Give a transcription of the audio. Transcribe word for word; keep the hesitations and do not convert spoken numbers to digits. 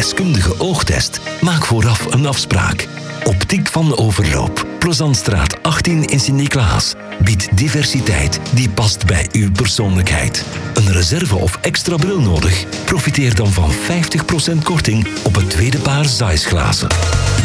deskundige oogtest? Maak vooraf een afspraak. Optiek van Overloop. Plezantstraat achttien in Sint-Niklaas. Biedt diversiteit die past bij uw persoonlijkheid. Een reserve of extra bril nodig? Profiteer dan van vijftig procent korting op het tweede paar Zeiss glazen.